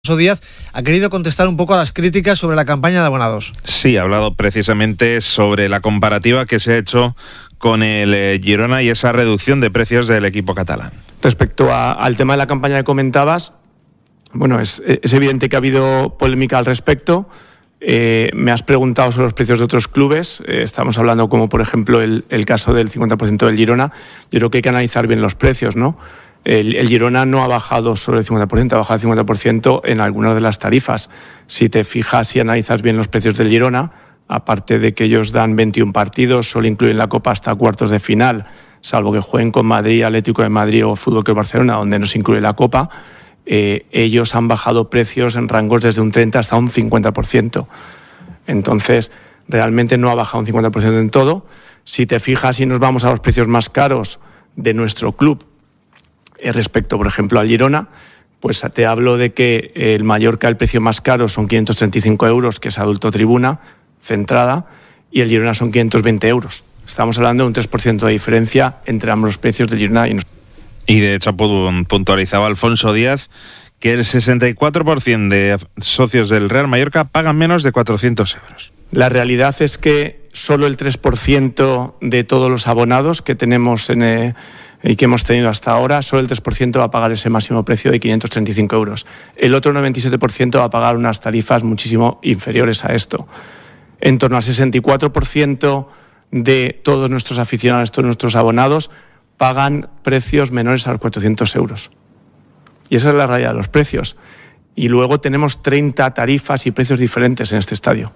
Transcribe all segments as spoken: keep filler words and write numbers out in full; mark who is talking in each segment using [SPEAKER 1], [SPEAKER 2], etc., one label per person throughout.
[SPEAKER 1] Alfonso Díaz ha querido contestar un poco a las críticas sobre la campaña de abonados.
[SPEAKER 2] Sí, ha hablado precisamente sobre la comparativa que se ha hecho con el eh, Girona y esa reducción de precios del equipo catalán.
[SPEAKER 3] Respecto a, al tema de la campaña que comentabas, bueno, es, es evidente que ha habido polémica al respecto. Eh, me has preguntado sobre los precios de otros clubes. Eh, estamos hablando como, por ejemplo, el, el caso del cincuenta por ciento del Girona. Yo creo que hay que analizar bien los precios, ¿no? El, el Girona no ha bajado solo el cincuenta por ciento, ha bajado el cincuenta por ciento en algunas de las tarifas. Si te fijas y analizas bien los precios del Girona, aparte de que ellos dan veintiún partidos, solo incluyen la Copa hasta cuartos de final, salvo que jueguen con Madrid, Atlético de Madrid o Fútbol Club Barcelona, donde no se incluye la Copa, eh, ellos han bajado precios en rangos desde un treinta hasta un cincuenta por ciento. Entonces, realmente no ha bajado un cincuenta por ciento en todo. Si te fijas y nos vamos a los precios más caros de nuestro club, respecto, por ejemplo, al Girona, pues te hablo de que el Mallorca, el precio más caro son quinientos treinta y cinco euros, que es adulto tribuna, centrada, y el Girona son quinientos veinte euros. Estamos hablando de un tres por ciento de diferencia entre ambos los precios del Girona y nosotros.
[SPEAKER 2] Y de hecho puntualizaba Alfonso Díaz que el sesenta y cuatro por ciento de socios del Real Mallorca pagan menos de cuatrocientos euros.
[SPEAKER 3] La realidad es que solo el tres por ciento de todos los abonados que tenemos en... Eh, y que hemos tenido hasta ahora, solo el tres por ciento va a pagar ese máximo precio de quinientos treinta y cinco euros. El otro noventa y siete por ciento va a pagar unas tarifas muchísimo inferiores a esto. En torno al sesenta y cuatro por ciento de todos nuestros aficionados, todos nuestros abonados, pagan precios menores a los cuatrocientos euros. Y esa es la realidad de los precios. Y luego tenemos treinta tarifas y precios diferentes en este estadio.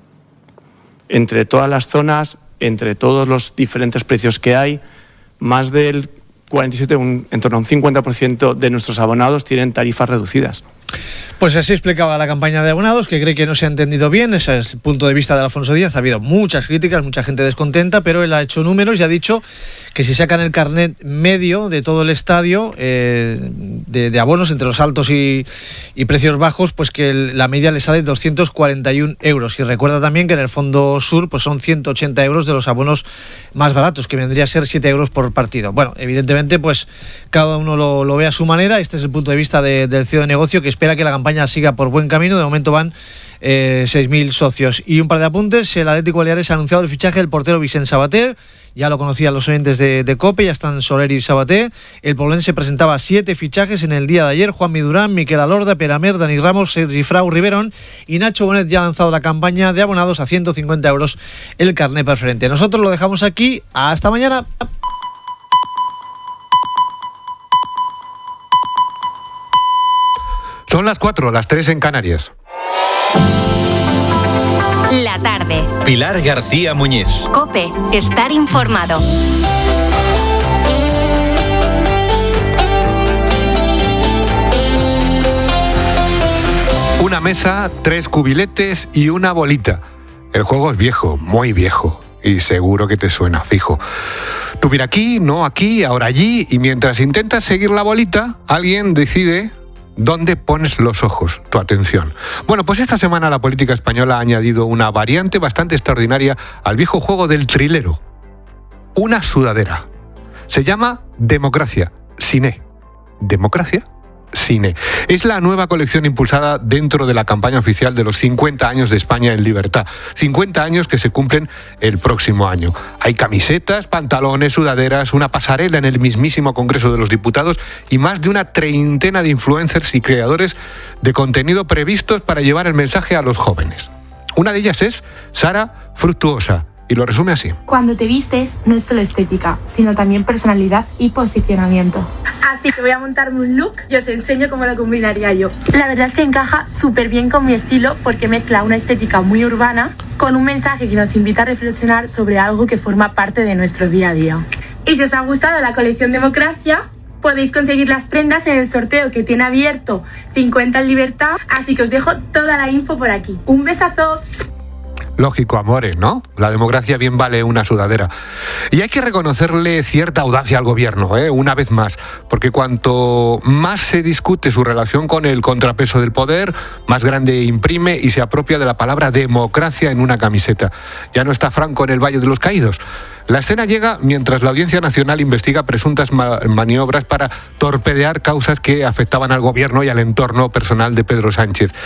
[SPEAKER 3] Entre todas las zonas, entre todos los diferentes precios que hay, más del cuarenta y siete, un, en torno a un cincuenta por ciento de nuestros abonados tienen tarifas reducidas.
[SPEAKER 1] Pues así explicaba la campaña de abonados, que cree que no se ha entendido bien. Ese es el punto de vista de Alfonso Díaz. Ha habido muchas críticas, mucha gente descontenta, pero él ha hecho números y ha dicho que si sacan el carnet medio de todo el estadio, eh, de, de abonos entre los altos y, y precios bajos, pues que el, la media le sale doscientos cuarenta y un euros. Y recuerda también que en el Fondo Sur pues son ciento ochenta euros de los abonos más baratos, que vendría a ser siete euros por partido. Bueno, evidentemente, pues cada uno lo, lo ve a su manera. Este es el punto de vista de, del C E O de negocio, que espera que la campaña siga por buen camino. De momento van eh, seis mil socios. Y un par de apuntes: el Atlético Baleares ha anunciado el fichaje del portero Vicent Sabater. Ya lo conocían los oyentes de, de COPE, ya están Soler y Sabater. El poblense presentaba siete fichajes en el día de ayer: Juanmi Durán, Miquel Alorda, Peramer, Dani Ramos, Rifrau Riverón y Nacho Bonet. Ya ha lanzado la campaña de abonados a ciento cincuenta euros el carnet preferente. Nosotros lo dejamos aquí. Hasta mañana.
[SPEAKER 4] Son las cuatro, las tres en Canarias.
[SPEAKER 5] La tarde.
[SPEAKER 6] Pilar García Muñiz.
[SPEAKER 5] COPE. Estar informado.
[SPEAKER 4] Una mesa, tres cubiletes y una bolita. El juego es viejo, muy viejo. Y seguro que te suena, fijo. Tú mira aquí, no aquí, ahora allí. Y mientras intentas seguir la bolita, alguien decide ¿dónde pones los ojos, tu atención? Bueno, pues esta semana la política española ha añadido una variante bastante extraordinaria al viejo juego del trilero. Una sudadera. Se llama Democracia, sin E. ¿Democracia? Sin E. Es la nueva colección impulsada dentro de la campaña oficial de los cincuenta años de España en libertad. cincuenta años que se cumplen el próximo año. Hay camisetas, pantalones, sudaderas, una pasarela en el mismísimo Congreso de los Diputados y más de una treintena de influencers y creadores de contenido previstos para llevar el mensaje a los jóvenes. Una de ellas es Sara Fructuosa. Y lo resume así.
[SPEAKER 7] Cuando te vistes no es solo estética, sino también personalidad y posicionamiento.
[SPEAKER 8] Así que voy a montarme un look y os enseño cómo lo combinaría yo.
[SPEAKER 7] La verdad es que encaja súper bien con mi estilo porque mezcla una estética muy urbana con un mensaje que nos invita a reflexionar sobre algo que forma parte de nuestro día a día.
[SPEAKER 8] Y si os ha gustado la colección Democracia, podéis conseguir las prendas en el sorteo que tiene abierto cincuenta en libertad, así que os dejo toda la info por aquí. ¡Un besazo!
[SPEAKER 4] Lógico, amores, ¿no? La democracia bien vale una sudadera. Y hay que reconocerle cierta audacia al gobierno, ¿eh? Una vez más, porque cuanto más se discute su relación con el contrapeso del poder, más grande imprime y se apropia de la palabra democracia en una camiseta. Ya no está Franco en el Valle de los Caídos. La escena llega mientras la Audiencia Nacional investiga presuntas ma- maniobras para torpedear causas que afectaban al gobierno y al entorno personal de Pedro Sánchez.